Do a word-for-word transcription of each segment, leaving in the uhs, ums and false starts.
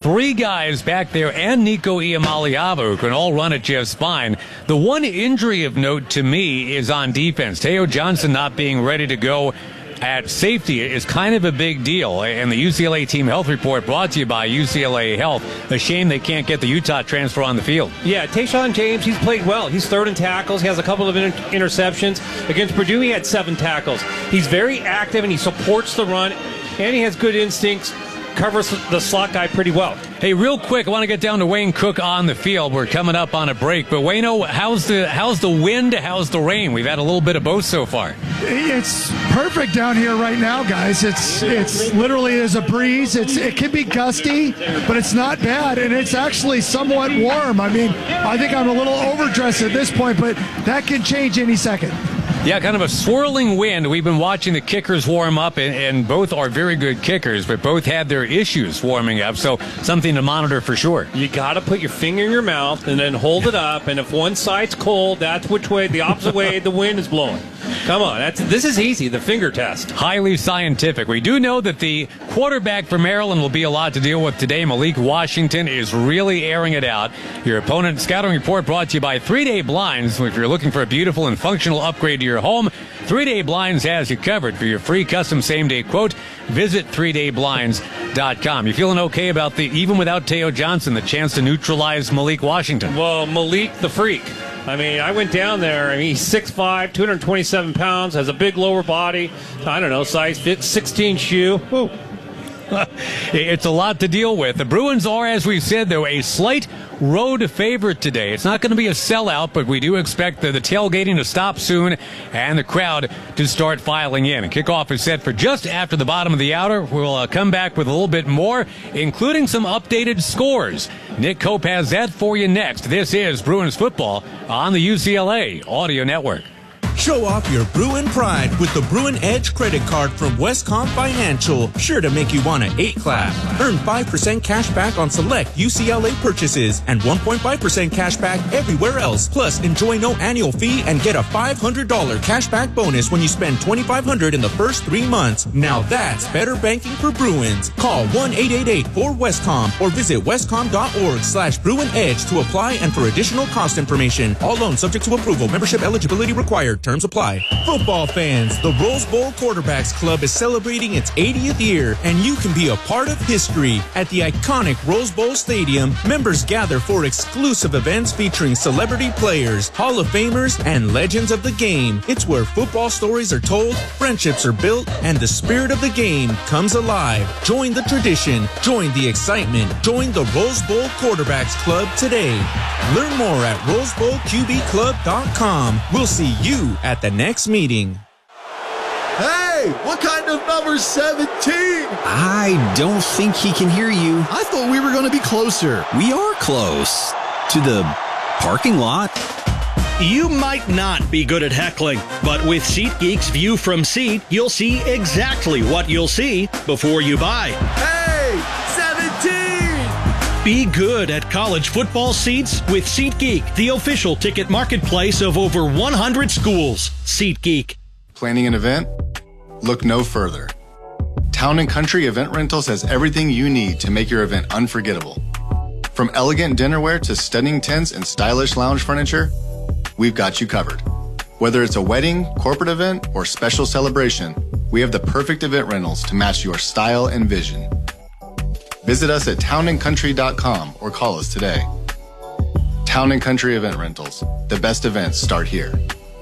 three guys back there and Nico Iamaleava who can all run it just fine. The one injury of note to me is on defense. Teo Johnson not being ready to go at safety is kind of a big deal. And the U C L A Team Health Report brought to you by U C L A Health. A shame they can't get the Utah transfer on the field. Yeah, Tayshaun James, he's played well. He's third in tackles. He has a couple of inter- interceptions. Against Purdue, he had seven tackles. He's very active, and he supports the run, and he has good instincts. Covers the slot guy pretty well. Hey, real quick, I want to get down to Wayne Cook on the field. We're coming up on a break. But, Wayno, how's the how's the wind? How's the rain? We've had a little bit of both so far. It's perfect down here right now, guys. It's it's literally there's a breeze. It's It can be gusty, but it's not bad. And it's actually somewhat warm. I mean, I think I'm a little overdressed at this point, but that can change any second. Yeah, kind of a swirling wind. We've been watching the kickers warm up, and, and both are very good kickers, but both had their issues warming up, so something to monitor for sure. You got to put your finger in your mouth and then hold it up, and if one side's cold, that's which way, the opposite way the wind is blowing. Come on, that's this is easy, the finger test. Highly scientific. We do know that the quarterback for Maryland will be a lot to deal with today. Malik Washington is really airing it out. Your opponent scouting report brought to you by Three Day Blinds. If you're looking for a beautiful and functional upgrade to your home, Three Day Blinds has you covered. For your free custom same-day quote, visit three day blinds dot com. You feeling okay about the, even without Teo Johnson, the chance to neutralize Malik Washington? Well, Malik the freak. I mean, I went down there. I mean, he's six five, two hundred twenty-seven pounds, has a big lower body. I don't know, size fit, sixteen shoe. Woo. It's a lot to deal with. The Bruins are, as we've said, though, a slight road favorite today. It's not going to be a sellout, but we do expect the, the tailgating to stop soon and the crowd to start filing in. And kickoff is set for just after the bottom of the hour. We'll uh, come back with a little bit more, including some updated scores. Nick Cope has that for you next. This is Bruins football on the U C L A Audio Network. Show off your Bruin pride with the Bruin Edge credit card from Westcom Financial. Sure to make you want to eight clap. Earn five percent cash back on select U C L A purchases and one point five percent cash back everywhere else. Plus, enjoy no annual fee and get a five hundred dollars cash back bonus when you spend twenty-five hundred dollars in the first three months. Now that's better banking for Bruins. Call one eight eight eight four Westcom or visit westcom.org slash Bruin Edge to apply and for additional cost information. All loans subject to approval. Membership eligibility required. Terms apply. Football fans, the Rose Bowl Quarterbacks Club is celebrating its eightieth year, and you can be a part of history. At the iconic Rose Bowl Stadium, members gather for exclusive events featuring celebrity players, Hall of Famers, and legends of the game. It's where football stories are told, friendships are built, and the spirit of the game comes alive. Join the tradition. Join the excitement. Join the Rose Bowl Quarterbacks Club today. Learn more at rose bowl q b club dot com. We'll see you at the next meeting. Hey, what kind of number seventeen? I don't think he can hear you. I thought we were going to be closer. We are close to the parking lot. You might not be good at heckling, but with SeatGeek's View from Seat, you'll see exactly what you'll see before you buy. Hey, seventeen! Be good at college football seats with SeatGeek, the official ticket marketplace of over one hundred schools. SeatGeek. Planning an event? Look no further. Town and Country Event Rentals has everything you need to make your event unforgettable. From elegant dinnerware to stunning tents and stylish lounge furniture, we've got you covered. Whether it's a wedding, corporate event, or special celebration, we have the perfect event rentals to match your style and vision. Visit us at town and country dot com or call us today. Town and Country Event Rentals. The best events start here.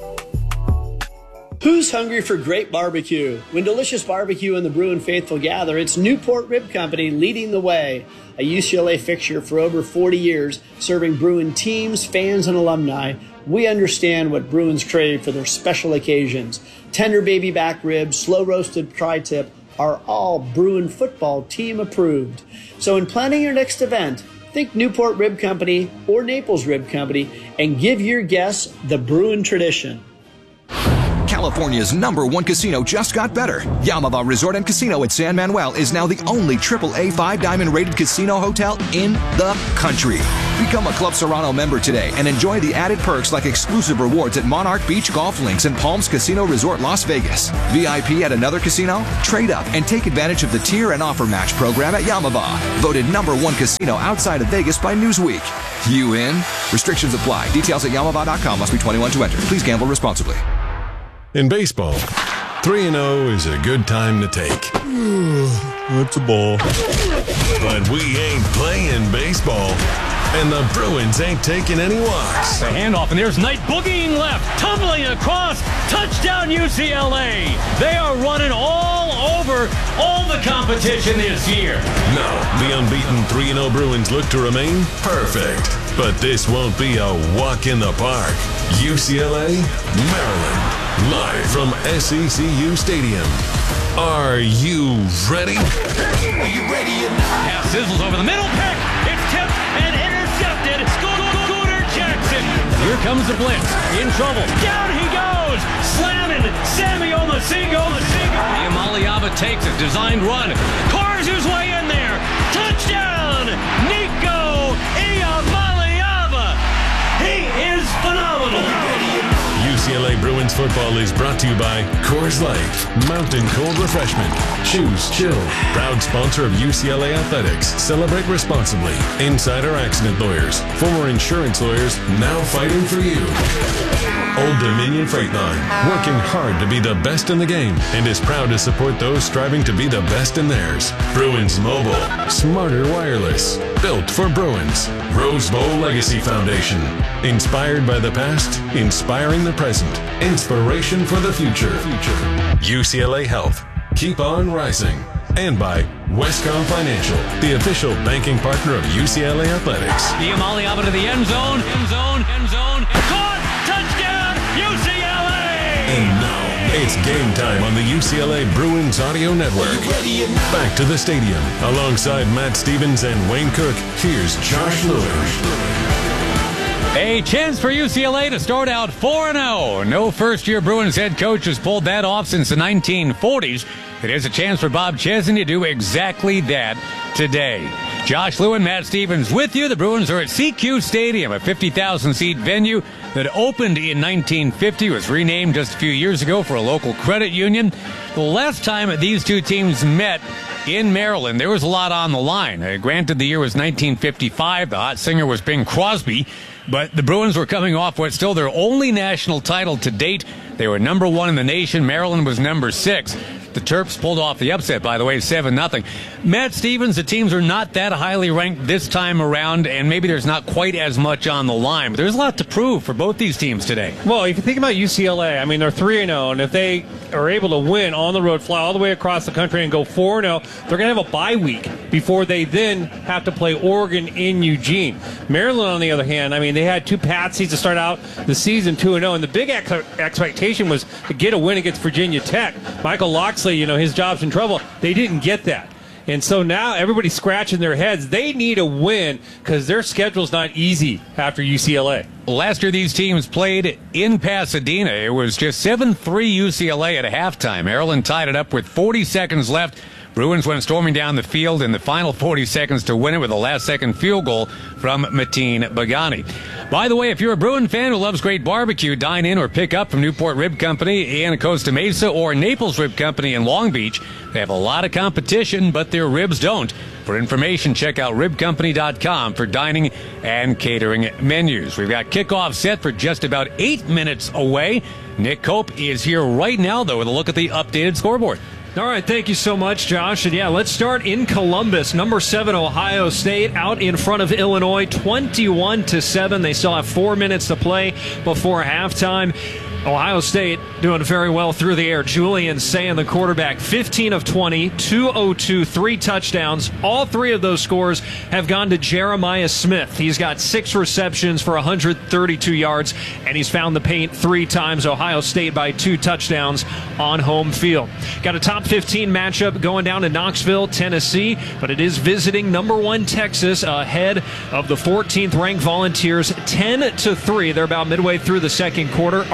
Who's hungry for great barbecue? When delicious barbecue and the Bruin faithful gather, it's Newport Rib Company leading the way. A U C L A fixture for over forty years, serving Bruin teams, fans, and alumni. We understand what Bruins crave for their special occasions. Tender baby back ribs, slow-roasted tri-tip are all Bruin football team approved. So in planning your next event, think Newport Rib Company or Naples Rib Company and give your guests the Bruin tradition. California's number one casino just got better. Yamava Resort and Casino at San Manuel is now the only triple A five diamond rated casino hotel in the country. Become a Club Serrano member today and enjoy the added perks like exclusive rewards at Monarch Beach Golf Links and Palms Casino Resort Las Vegas. V I P at another casino? Trade up and take advantage of the tier and offer match program at Yamava. Voted number one casino outside of Vegas by Newsweek. You in? Restrictions apply. Details at Yamava dot com. Must be twenty-one to enter. Please gamble responsibly. In baseball, three and oh is a good time to take. That's a ball. But we ain't playing baseball. And the Bruins ain't taking any walks. The handoff, and there's Knight boogieing left, tumbling across, touchdown U C L A. They are running all over all the competition this year. No, the unbeaten three and oh Bruins look to remain perfect. But this won't be a walk in the park. U C L A, Maryland, live from S E C U Stadium. Are you ready? Are you ready or not? Pass sizzles over the middle, pick. It's tipped and intercepted. Scooter Jackson. Here comes the blitz. In trouble. Down he goes. Slamming. Sammy Omosingo. Iamaleava takes it. Designed run. Cars his way in there. Touchdown. Nico Iamaleava. He is phenomenal. U C L A Bruins football is brought to you by Coors Light, Mountain Cold Refreshment, Choose Chill, proud sponsor of U C L A Athletics. Celebrate responsibly. Insider Accident Lawyers, former insurance lawyers, now fighting for you. Old Dominion Freight Line, working hard to be the best in the game and is proud to support those striving to be the best in theirs. Bruins Mobile, smarter wireless, built for Bruins. Rose Bowl Legacy Foundation, inspired by the past, inspiring the present, inspiration for the future. U C L A Health, keep on rising. And by Westcom Financial, the official banking partner of U C L A Athletics. Iamaleava to the end zone, end zone, end zone. Caught! Touchdown! U C L A! And now, it's game time on the U C L A Bruins Audio Network. Back to the stadium. Alongside Matt Stevens and Wayne Cook, here's Josh Lewin. A chance for U C L A to start out four and oh. No first-year Bruins head coach has pulled that off since the nineteen forties. It is a chance for Bob Chesney to do exactly that today. Josh Lewin, Matt Stevens with you. The Bruins are at C Q Stadium, a fifty thousand seat venue that opened in nineteen fifty, was renamed just a few years ago for a local credit union. The last time these two teams met in Maryland, there was a lot on the line. Uh, granted, the year was nineteen fifty-five. The hot singer was Bing Crosby. But the Bruins were coming off what's still their only national title to date. They were number one in the nation. Maryland was number six. The Terps pulled off the upset, by the way, seven nothing. Matt Stevens, the teams are not that highly ranked this time around, and maybe there's not quite as much on the line. But there's a lot to prove for both these teams today. Well, if you think about U C L A, I mean, they're three and oh, and if they are able to win on the road, fly all the way across the country and go four and oh, they're going to have a bye week before they then have to play Oregon in Eugene. Maryland, on the other hand, I mean, they had two patsies to start out the season two and oh, and the big ex- expectation was to get a win against Virginia Tech. Michael Locksley, you know, his job's in trouble. They didn't get that. And so now everybody's scratching their heads. They need a win because their schedule's not easy after U C L A. Last year, these teams played in Pasadena. It was just seven three U C L A at halftime. Maryland tied it up with forty seconds left. Bruins went storming down the field in the final forty seconds to win it with a last-second field goal from Mateen Bagani. By the way, if you're a Bruin fan who loves great barbecue, dine in or pick up from Newport Rib Company in Costa Mesa or Naples Rib Company in Long Beach. They have a lot of competition, but their ribs don't. For information, check out rib company dot com for dining and catering menus. We've got kickoff set for just about eight minutes away. Nick Cope is here right now, though, with a look at the updated scoreboard. All right, thank you so much, Josh. And yeah, let's start in Columbus. Number seven, Ohio State, out in front of Illinois, twenty-one to seven. They still have four minutes to play before halftime. Ohio State doing very well through the air. Julian Sayin, the quarterback, fifteen of twenty, two oh two, three touchdowns. All three of those scores have gone to Jeremiah Smith. He's got six receptions for one hundred thirty-two yards, and he's found the paint three times. Ohio State by two touchdowns on home field. Got a top fifteen matchup going down to Knoxville, Tennessee, but it is visiting number one Texas ahead of the fourteenth ranked Volunteers, ten to three. They're about midway through the second quarter. Arch Manning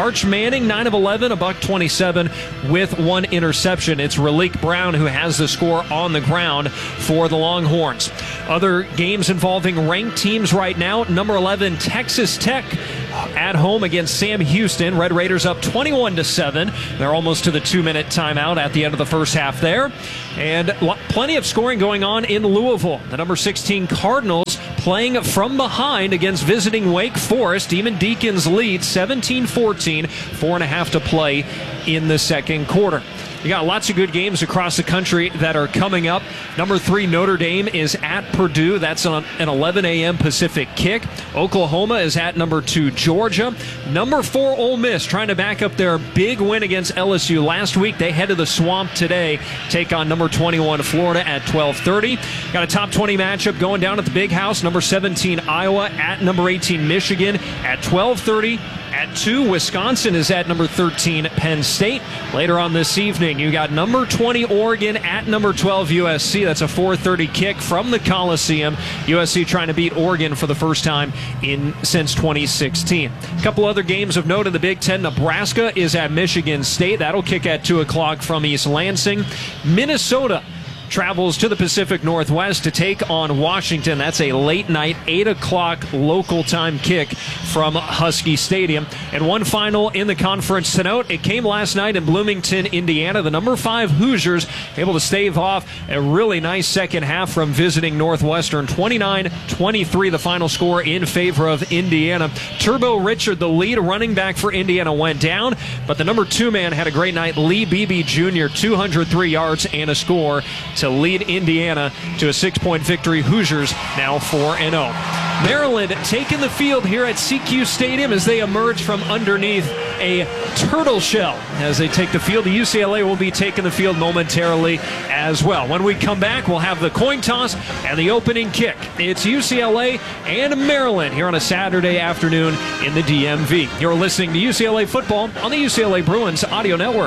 outstanding, nine of eleven, a buck twenty-seven with one interception. It's Raleek Brown who has the score on the ground for the Longhorns. Other games involving ranked teams right now. Number eleven, Texas Tech at home against Sam Houston. Red Raiders up twenty-one to seven. They're almost to the two-minute timeout at the end of the first half there. And plenty of scoring going on in Louisville. The number sixteen Cardinals playing from behind against visiting Wake Forest. Demon Deacons lead seventeen fourteen, four and a half to play in the second quarter. You got lots of good games across the country that are coming up. Number three, Notre Dame is at Purdue. That's on an eleven a.m. Pacific kick. Oklahoma is at number two, Georgia. Number four, Ole Miss, trying to back up their big win against L S U last week. They head to the Swamp today, take on number twenty-one, Florida at twelve thirty. Got a top twenty matchup going down at the Big House. Number seventeen, Iowa at number eighteen, Michigan at twelve thirty. At two, Wisconsin is at number thirteen, Penn State. Later on this evening, you got number twenty, Oregon at number twelve, U S C. That's a four thirty kick from the Coliseum. U S C trying to beat Oregon for the first time in since twenty sixteen. A couple other games of note in the Big Ten. Nebraska is at Michigan State. That'll kick at two o'clock from East Lansing. Minnesota travels to the Pacific Northwest to take on Washington. That's a late night, eight o'clock local time kick from Husky Stadium. And one final in the conference to note. It came last night in Bloomington, Indiana. The number five Hoosiers able to stave off a really nice second half from visiting Northwestern. twenty-nine twenty-three the final score in favor of Indiana. Turbo Richard, the lead running back for Indiana, went down, but the number two man had a great night. Lee Beebe Junior, two hundred three yards and a score to lead Indiana to a six-point victory. Hoosiers now four and oh. Maryland taking the field here at C Q Stadium as they emerge from underneath a turtle shell. As they take the field, the U C L A will be taking the field momentarily as well. When we come back, we'll have the coin toss and the opening kick. It's U C L A and Maryland here on a Saturday afternoon in the D M V. You're listening to U C L A football on the U C L A Bruins Audio Network.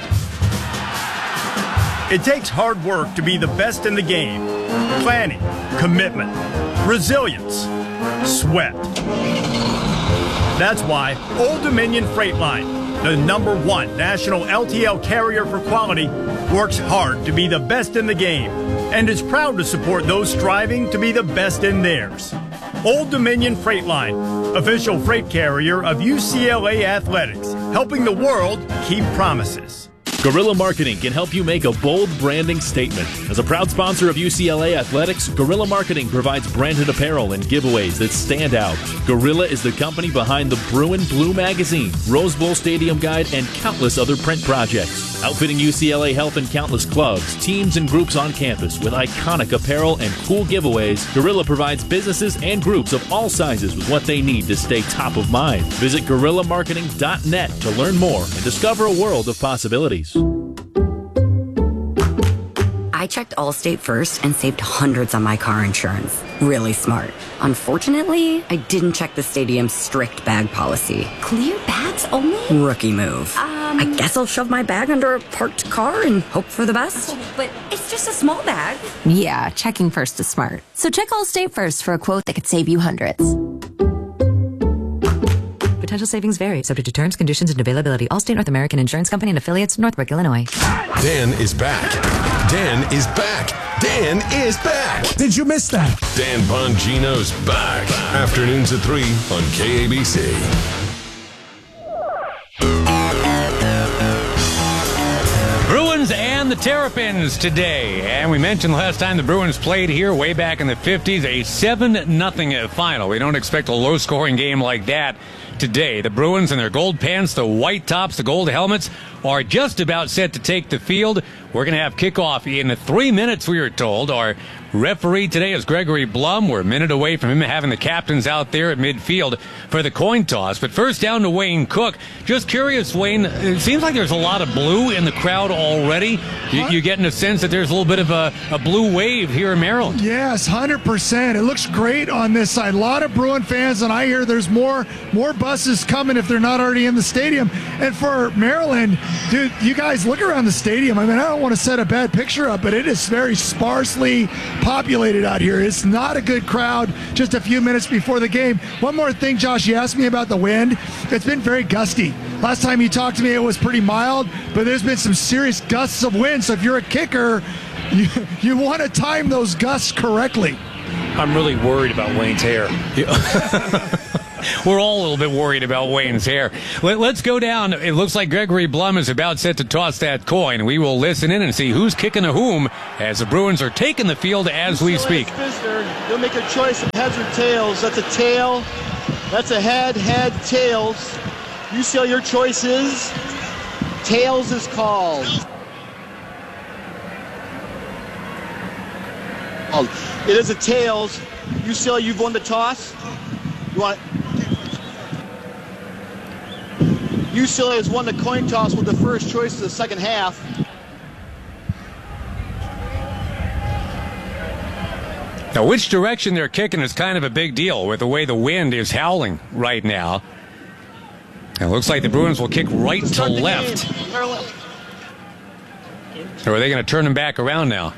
It takes hard work to be the best in the game. Planning, commitment, resilience, sweat. That's why Old Dominion Freight Line, the number one national L T L carrier for quality, works hard to be the best in the game and is proud to support those striving to be the best in theirs. Old Dominion Freight Line, official freight carrier of U C L A Athletics, helping the world keep promises. Guerrilla Marketing can help you make a bold branding statement. As a proud sponsor of U C L A Athletics, Guerrilla Marketing provides branded apparel and giveaways that stand out. Guerrilla is the company behind the Bruin Blue Magazine, Rose Bowl Stadium Guide, and countless other print projects. Outfitting U C L A Health and countless clubs, teams, and groups on campus with iconic apparel and cool giveaways, Guerrilla provides businesses and groups of all sizes with what they need to stay top of mind. Visit guerrilla marketing dot net to learn more and discover a world of possibilities. I checked Allstate first and saved hundreds on my car insurance. Really smart. Unfortunately, I didn't check the stadium's strict bag policy. Clear bags only? Rookie move. Um, I guess I'll shove my bag under a parked car and hope for the best. But it's just a small bag. Yeah, checking first is smart. So check Allstate first for a quote that could save you hundreds. Potential savings vary, subject to terms, conditions, and availability. Allstate North American Insurance Company and affiliates, Northbrook, Illinois. Dan is back. Dan is back. Dan is back. Did you miss that? Dan Bongino's back. Afternoons at three on K A B C. Bruins and the Terrapins today. And we mentioned last time the Bruins played here way back in the fifties, a seven nothing final. We don't expect a low-scoring game like that today. The Bruins in their gold pants, the white tops, the gold helmets are just about set to take the field. We're going to have kickoff in three minutes, we are told. Our referee today is Gregory Blum. We're a minute away from him having the captains out there at midfield for the coin toss. But first down to Wayne Cook. Just curious, Wayne, it seems like there's a lot of blue in the crowd already. You, you're getting a sense that there's a little bit of a, a blue wave here in Maryland. Yes, one hundred percent. It looks great on this side. A lot of Bruin fans, and I hear there's more, more buzz buses coming if they're not already in the stadium. And for Maryland, dude, you guys look around the stadium. I mean, I don't want to set a bad picture up, but it is very sparsely populated out here. It's not a good crowd just a few minutes before the game. One more thing, Josh, you asked me about the wind. It's been very gusty. Last time you talked to me, it was pretty mild, but there's been some serious gusts of wind. So if you're a kicker, you, you want to time those gusts correctly. I'm really worried about Wayne's hair. We're all a little bit worried about Wayne's hair. Let, let's go down. It looks like Gregory Blum is about set to toss that coin. We will listen in and see who's kicking a whom as the Bruins are taking the field as we speak. You'll make a choice of heads or tails. That's a tail. That's a head, head, tails. U C L A, your choice is tails is called. It is a tails. U C L A, you've won the toss. You want U C L A has won the coin toss with the first choice of the second half. Now, which direction they're kicking is kind of a big deal with the way the wind is howling right now. It looks like the Bruins will kick right to left. Or are they going to turn them back around now?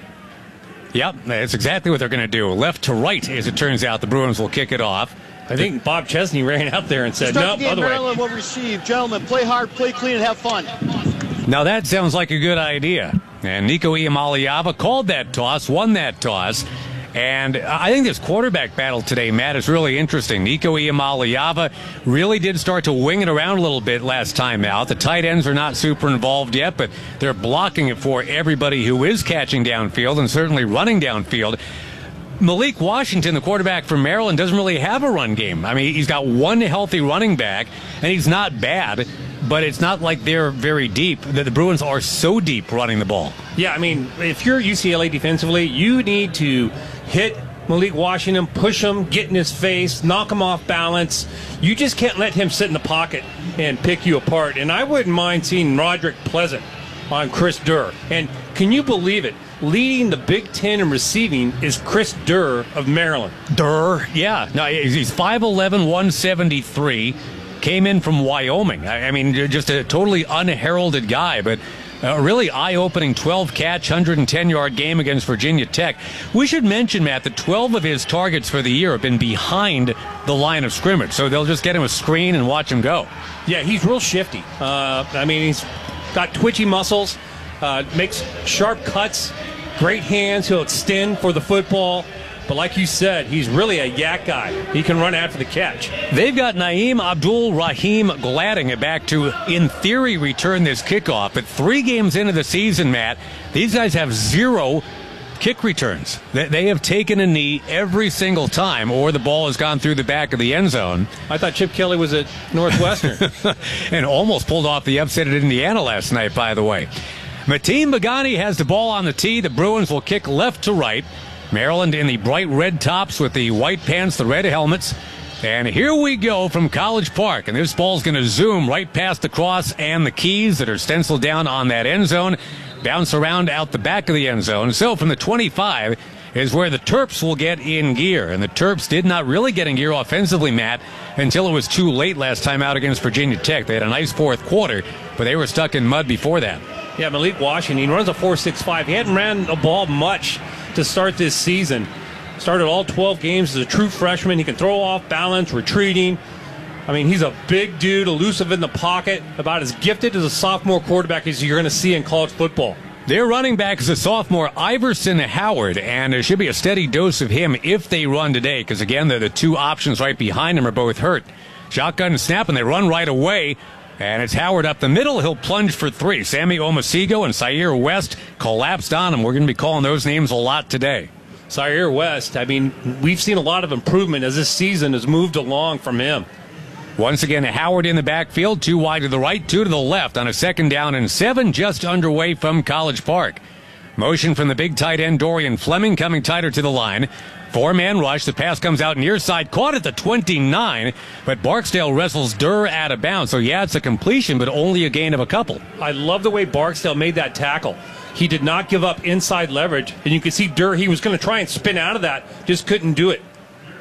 Yep, that's exactly what they're going to do. Left to right, as it turns out, the Bruins will kick it off. I think Bob Chesney ran out there and said, nope, other way. Maryland will receive. Gentlemen, play hard, play clean, and have fun. Now that sounds like a good idea. And Nico Iamaleava called that toss, won that toss. And I think this quarterback battle today, Matt, is really interesting. Nico Iamaleava really did start to wing it around a little bit last time out. The tight ends are not super involved yet, but they're blocking it for everybody who is catching downfield and certainly running downfield. Malik Washington, the quarterback from Maryland, doesn't really have a run game. I mean, he's got one healthy running back, and he's not bad, but it's not like they're very deep. The, the Bruins are so deep running the ball. Yeah, I mean, if you're U C L A defensively, you need to hit Malik Washington, push him, get in his face, knock him off balance. You just can't let him sit in the pocket and pick you apart. And I wouldn't mind seeing Roderick Pleasant on Chris Durr. And can you believe it? Leading the Big Ten in receiving is Chris Durr of Maryland. Durr, yeah. No, he's five eleven, one seventy-three. Came in from Wyoming. I mean, just a totally unheralded guy, but a really eye-opening twelve-catch, one hundred ten-yard game against Virginia Tech. We should mention, Matt, that twelve of his targets for the year have been behind the line of scrimmage, so they'll just get him a screen and watch him go. Yeah, he's real shifty. Uh, I mean, he's got twitchy muscles, uh, makes sharp cuts, great hands. He'll extend for the football. But like you said, he's really a yak guy. He can run after the catch. They've got Naeem Abdul-Rahim Glading back to, in theory, return this kickoff. But three games into the season, Matt, these guys have zero kick returns. They have taken a knee every single time, or the ball has gone through the back of the end zone. I thought Chip Kelly was at Northwestern. And almost pulled off the upset at Indiana last night, by the way. Mateen Begani has the ball on the tee. The Bruins will kick left to right. Maryland in the bright red tops with the white pants, the red helmets. And here we go from College Park. And this ball's going to zoom right past the cross and the keys that are stenciled down on that end zone, bounce around out the back of the end zone. So from the twenty-five is where the Terps will get in gear. And the Terps did not really get in gear offensively, Matt, until it was too late last time out against Virginia Tech. They had a nice fourth quarter, but they were stuck in mud before that. Yeah, Malik Washington, he runs a four six five. He hadn't ran the ball much to start this season. Started all twelve games as a true freshman. He can throw off balance, retreating. I mean, he's a big dude, elusive in the pocket, about as gifted as a sophomore quarterback as you're going to see in college football. Their running back is a sophomore, Iverson Howard, and there should be a steady dose of him if they run today, because, again, the, the two options right behind him are both hurt. Shotgun snap, and they run right away. And it's Howard up the middle. He'll plunge for three. Sammy Omasigo and Syer West collapsed on him. We're going to be calling those names a lot today. Syer West, I mean, we've seen a lot of improvement as this season has moved along from him. Once again, Howard in the backfield, two wide to the right, two to the left on a second down and seven just underway from College Park. Motion from the big tight end, Dorian Fleming, coming tighter to the line. Four-man rush. The pass comes out near side, caught at the twenty-nine, but Barksdale wrestles Durr out of bounds. So, yeah, it's a completion, but only a gain of a couple. I love the way Barksdale made that tackle. He did not give up inside leverage, and you could see Durr, he was going to try and spin out of that, just couldn't do it.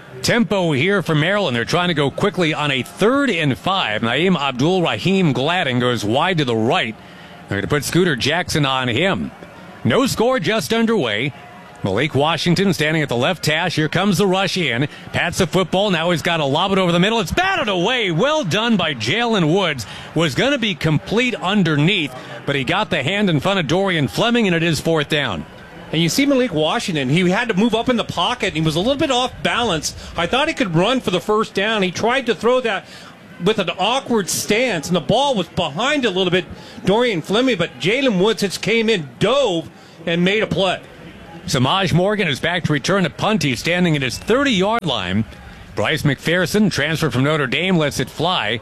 Tempo here for Maryland. They're trying to go quickly on a third and five. Naeem Abdul-Rahim Gladden goes wide to the right. They're going to put Scooter Jackson on him. No score, just underway. Malik Washington standing at the left hash. Here comes the rush in. Pats the football. Now he's got to lob it over the middle. It's batted away. Well done by Jalen Woods. Was going to be complete underneath, but he got the hand in front of Dorian Fleming, and it is fourth down. And you see Malik Washington, he had to move up in the pocket. He was a little bit off balance. I thought he could run for the first down. He tried to throw that with an awkward stance, and the ball was behind a little bit, Dorian Fleming, but Jalen Woods just came in, dove, and made a play. Samaj Morgan is back to return to punt. He's standing at his thirty-yard line. Bryce McPherson, transferred from Notre Dame, lets it fly.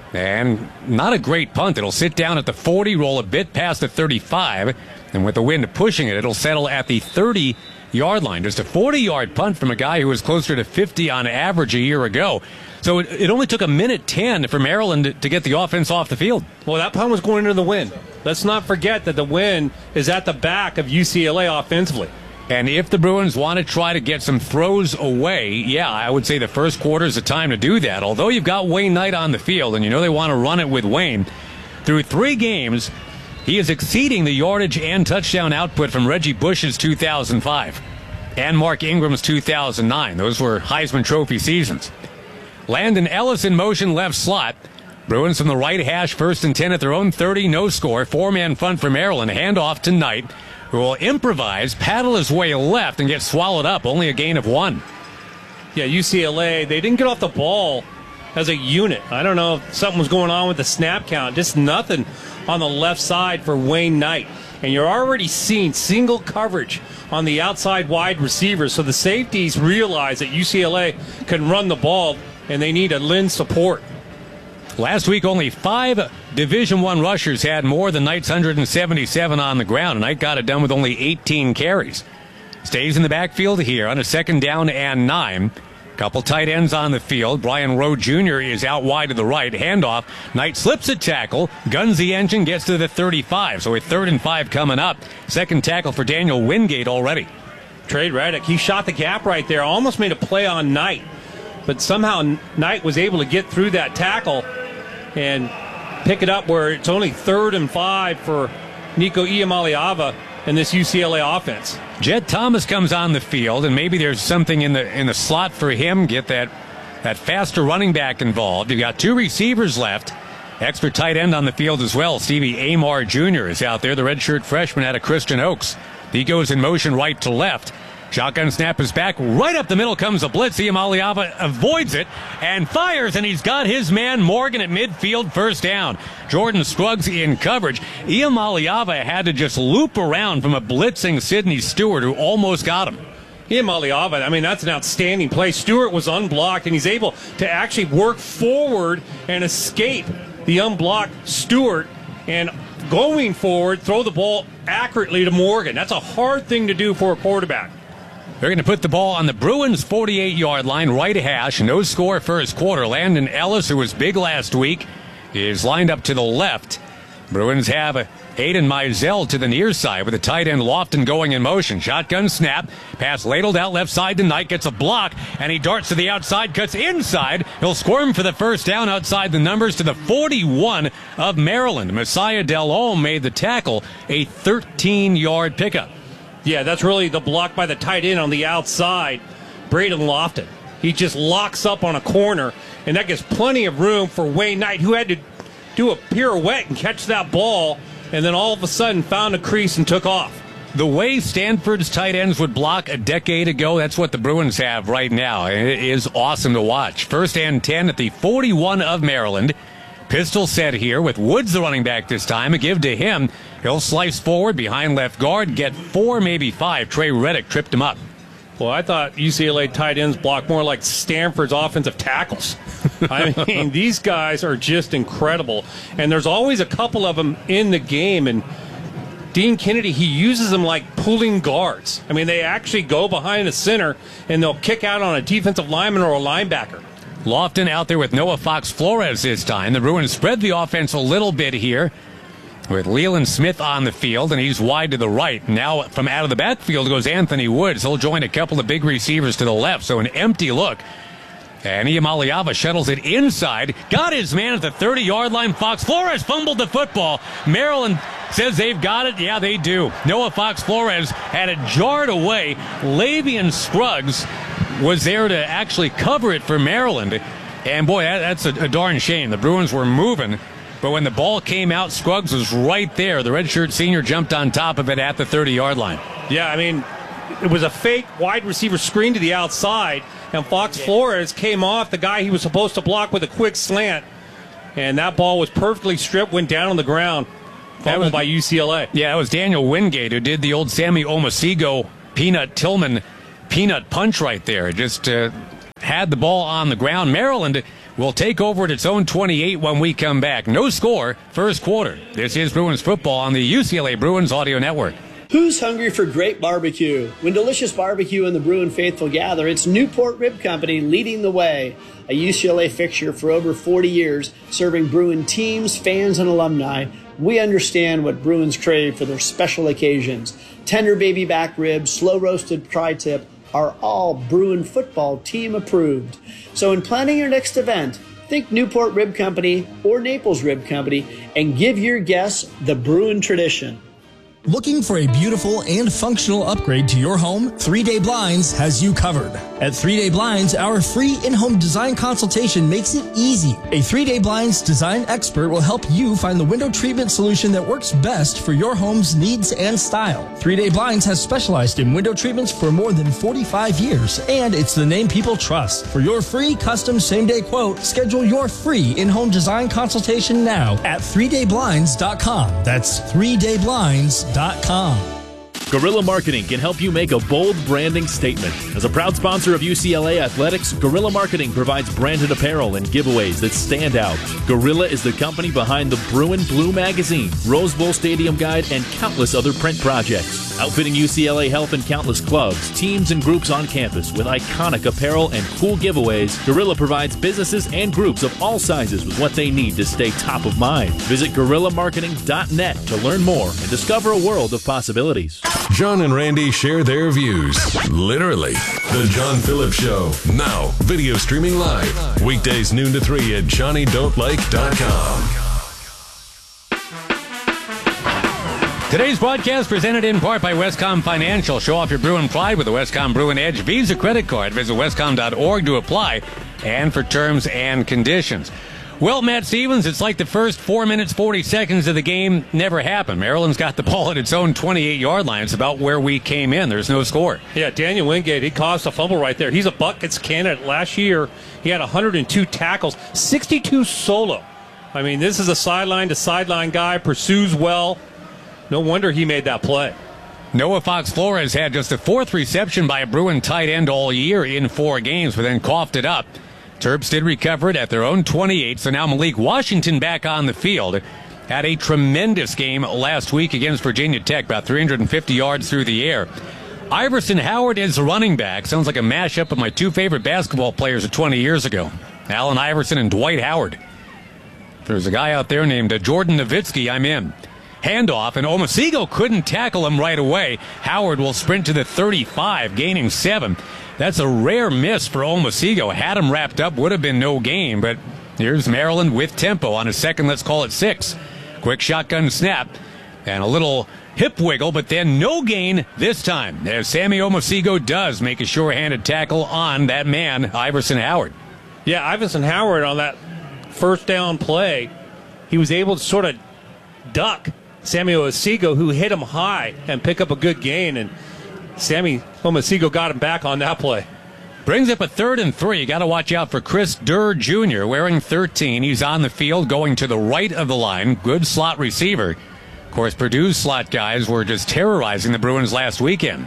And not a great punt. It'll sit down at the forty, roll a bit past the thirty-five. And with the wind pushing it, it'll settle at the thirty-yard line. Just a forty-yard punt from a guy who was closer to fifty on average a year ago. So it, it only took a minute ten for Maryland to, to get the offense off the field. Well, that punt was going into the wind. Let's not forget that the wind is at the back of U C L A offensively. And if the Bruins want to try to get some throws away, yeah, I would say the first quarter is the time to do that. Although you've got Wayne Knight on the field, and you know they want to run it with Wayne. Through three games, he is exceeding the yardage and touchdown output from Reggie Bush's two thousand five and Mark Ingram's two thousand nine. Those were Heisman Trophy seasons. Landon Ellis in motion left slot. Bruins from the right hash, first and ten at their own thirty, no score. Four-man front for Maryland. Handoff to Knight, who will improvise, paddle his way left, and get swallowed up. Only a gain of one. Yeah, U C L A, they didn't get off the ball as a unit. I don't know if something was going on with the snap count. Just nothing on the left side for Wayne Knight. And you're already seeing single coverage on the outside wide receivers. So the safeties realize that U C L A can run the ball, and they need a Lynn support. Last week, only five Division One rushers had more than Knight's one hundred seventy-seven on the ground, and Knight got it done with only eighteen carries. Stays in the backfield here on a second down and nine. Couple tight ends on the field. Brian Rowe Junior is out wide to the right. Handoff. Knight slips a tackle. Guns the engine, gets to the thirty-five. So a third and five coming up. Second tackle for Daniel Wingate already. Trade Reddick, he shot the gap right there. Almost made a play on Knight. But somehow Knight was able to get through that tackle and pick it up where it's only third and five for Nico Iamaleava in this U C L A offense. Jed Thomas comes on the field, and maybe there's something in the in the slot for him. Get that that faster running back involved. You've got two receivers left. Extra tight end on the field as well. Stevie Amar Junior is out there, the redshirt freshman out of Christian Oaks. He goes in motion right to left. Shotgun snap is back. Right up the middle comes a blitz. Iamaleava avoids it and fires, and he's got his man Morgan at midfield, first down. Jordan Scruggs in coverage. Iamaleava had to just loop around from a blitzing Sidney Stewart, who almost got him. Iamaleava, I mean, that's an outstanding play. Stewart was unblocked, and he's able to actually work forward and escape the unblocked Stewart, and going forward, throw the ball accurately to Morgan. That's a hard thing to do for a quarterback. They're going to put the ball on the Bruins' forty-eight-yard line, right hash. No score first quarter. Landon Ellis, who was big last week, is lined up to the left. Bruins have Aiden Mizell to the near side with the tight end Lofton going in motion. Shotgun snap. Pass ladled out left side to Knight. Gets a block, and he darts to the outside, cuts inside. He'll squirm for the first down outside the numbers to the forty-one of Maryland. Messiah Delhomme made the tackle, a thirteen-yard pickup. Yeah, that's really the block by the tight end on the outside, Braden Lofton. He just locks up on a corner, and that gives plenty of room for Wayne Knight, who had to do a pirouette and catch that ball, and then all of a sudden found a crease and took off. The way Stanford's tight ends would block a decade ago, that's what the Bruins have right now. It is awesome to watch. First and ten at the forty-one of Maryland. Pistol set here with Woods, the running back this time. A give to him. He'll slice forward behind left guard, get four, maybe five. Trey Reddick tripped him up. Well, I thought U C L A tight ends block more like Stanford's offensive tackles. I mean, these guys are just incredible. And there's always a couple of them in the game. And Dean Kennedy, he uses them like pulling guards. I mean, they actually go behind the center, and they'll kick out on a defensive lineman or a linebacker. Lofton out there with Noah Fox Flores this time. The Bruins spread the offense a little bit here. with Leland Smith on the field, and he's wide to the right. Now from out of the backfield goes Anthony Woods. He'll join a couple of big receivers to the left, so an empty look. And Iamaliava shuttles it inside. Got his man at the thirty-yard line. Fox Flores fumbled the football. Maryland says they've got it. Yeah, they do. Noah Fox Flores had it jarred away. Lavian Scruggs was there to actually cover it for Maryland. And, boy, that, that's a, a darn shame. The Bruins were moving, but when the ball came out, Scruggs was right there. The redshirt senior jumped on top of it at the thirty-yard line. Yeah, I mean, it was a fake wide receiver screen to the outside, and Fox Flores came off the guy he was supposed to block with a quick slant, and that ball was perfectly stripped, went down on the ground, fumbled by U C L A. Yeah, it was Daniel Wingate who did the old Sammy Omosigho Peanut Tillman peanut punch right there. Just uh, had the ball on the ground. Maryland will take over at its own twenty-eight when we come back. No score, first quarter. This is Bruins football on the U C L A Bruins Audio Network. Who's hungry for great barbecue? When delicious barbecue and the Bruin faithful gather, it's Newport Rib Company leading the way. A U C L A fixture for over forty years, serving Bruin teams, fans, and alumni. We understand what Bruins crave for their special occasions. Tender baby back ribs, slow-roasted tri-tip are all Bruin football team approved. So in planning your next event, think Newport Rib Company or Naples Rib Company and give your guests the Bruin tradition. Looking for a beautiful and functional upgrade to your home? three day Blinds has you covered. At three day Blinds, our free in-home design consultation makes it easy. A three day Blinds design expert will help you find the window treatment solution that works best for your home's needs and style. three day Blinds has specialized in window treatments for more than forty-five years, and it's the name people trust. For your free custom same-day quote, schedule your free in-home design consultation now at three day blinds dot com. That's three day blinds dot com. Guerrilla Marketing can help you make a bold branding statement. As a proud sponsor of U C L A Athletics, Guerrilla Marketing provides branded apparel and giveaways that stand out. Guerrilla is the company behind the Bruin Blue Magazine, Rose Bowl Stadium Guide, and countless other print projects. Outfitting U C L A Health and countless clubs, teams, and groups on campus with iconic apparel and cool giveaways, Guerrilla provides businesses and groups of all sizes with what they need to stay top of mind. Visit guerrilla marketing dot net to learn more and discover a world of possibilities. John and Randy share their views. Literally. The John Phillips Show. Now, video streaming live. Weekdays noon to three at johnny don't like dot com. Today's broadcast presented in part by Westcom Financial. Show off your Bruin pride with the Westcom Bruin Edge Visa credit card. Visit westcom dot org to apply and for terms and conditions. Well, Matt Stevens, it's like the first four minutes, forty seconds of the game never happened. Maryland's got the ball at its own twenty-eight-yard line. It's about where we came in. There's no score. Yeah, Daniel Wingate, he caused a fumble right there. He's a Buckets candidate. Last year, he had one hundred two tackles, sixty-two solo. I mean, this is a sideline-to-sideline guy, pursues well. No wonder he made that play. Noah Fox Flores had just the fourth reception by a Bruin tight end all year in four games, but then coughed it up. Terps did recover it at their own twenty-eight, so now Malik Washington back on the field. Had a tremendous game last week against Virginia Tech, about three hundred fifty yards through the air. Iverson Howard is running back. Sounds like a mashup of my two favorite basketball players of twenty years ago, Allen Iverson and Dwight Howard. If there's a guy out there named Jordan Nowitzki, I'm in. Handoff, and Omosigho couldn't tackle him right away. Howard will sprint to the thirty-five, gaining seven. That's a rare miss for Omosigho. Had him wrapped up, would have been no gain, but here's Maryland with tempo on a second, let's call it six. Quick shotgun snap, and a little hip wiggle, but then no gain this time, as Sammy Omosigho does make a sure-handed tackle on that man, Iverson Howard. Yeah, Iverson Howard on that first down play, he was able to sort of duck Sammy Omosigho, who hit him high and pick up a good gain, and Sammy Omosigho got him back on that play. Brings up a third and three. You got to watch out for Chris Durr Junior wearing thirteen. He's on the field going to the right of the line. Good slot receiver. Of course, Purdue's slot guys were just terrorizing the Bruins last weekend.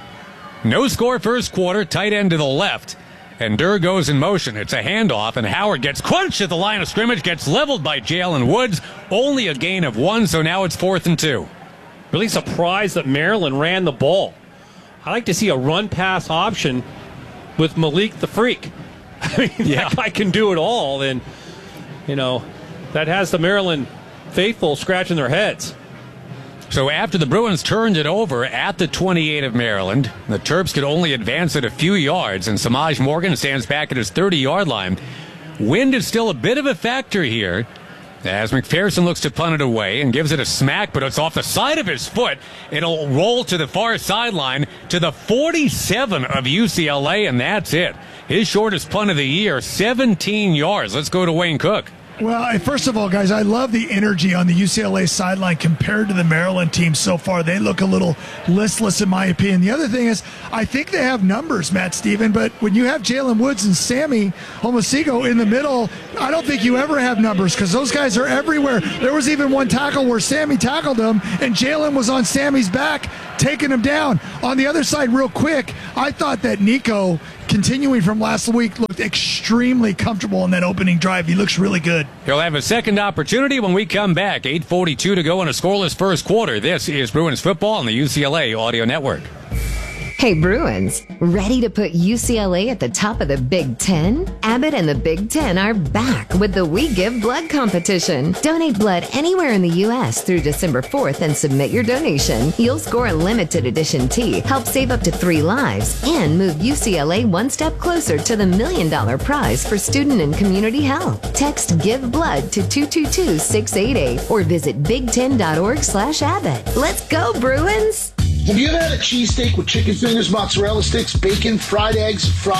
No score first quarter. Tight end to the left. And Durr goes in motion. It's a handoff, and Howard gets crunched at the line of scrimmage, gets leveled by Jalen Woods. Only a gain of one, so now it's fourth and two. Really surprised that Maryland ran the ball. I like to see a run-pass option with Malik the Freak. I mean, yeah. That guy can do it all, and, you know, that has the Maryland faithful scratching their heads. So after the Bruins turned it over at the twenty-eight of Maryland, the Terps could only advance it a few yards, and Samaj Morgan stands back at his thirty-yard line. Wind is still a bit of a factor here, as McPherson looks to punt it away and gives it a smack, but it's off the side of his foot. It'll roll to the far sideline to the forty-seven of U C L A, and that's it. His shortest punt of the year, seventeen yards. Let's go to Wayne Cook. Well, first of all, guys, I love the energy on the U C L A sideline compared to the Maryland team so far. They look a little listless, in my opinion. The other thing is, I think they have numbers, Matt Stephen, but when you have Jalen Woods and Sammy Homosigo in the middle, I don't think you ever have numbers because those guys are everywhere. There was even one tackle where Sammy tackled him, and Jalen was on Sammy's back, taking him down. On the other side, real quick, I thought that Nico, continuing from last week, looked extremely comfortable in that opening drive. He looks really good. He'll have a second opportunity when we come back. eight forty-two to go in a scoreless first quarter. This is Bruins football on the U C L A Audio Network. Hey Bruins, ready to put U C L A at the top of the Big Ten? Abbott and the Big Ten are back with the We Give Blood competition. Donate blood anywhere in the U S through December fourth and submit your donation. You'll score a limited edition tee, help save up to three lives, and move U C L A one step closer to the million dollar prize for student and community health. Text Give Blood to two two two, six eight eight or visit big ten dot org slash Abbott. Let's go Bruins! Have you ever had a cheesesteak with chicken fingers, mozzarella sticks, bacon, fried eggs, fried